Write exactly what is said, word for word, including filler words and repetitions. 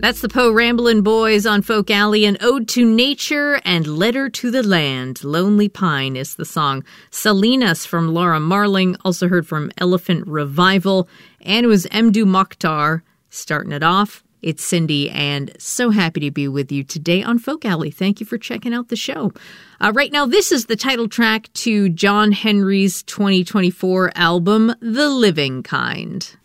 That's the Poe Ramblin' Boys on Folk Alley, an ode to nature and letter to the land. Lonely Pine is the song. Salinas from Laura Marling, also heard from Elephant Revival. And it was Mdou Moctar starting it off. It's Cindy, and so happy to be with you today on Folk Alley. Thank you for checking out the show. Uh, right now, this is the title track to John Henry's twenty twenty-four album, The Living Kind.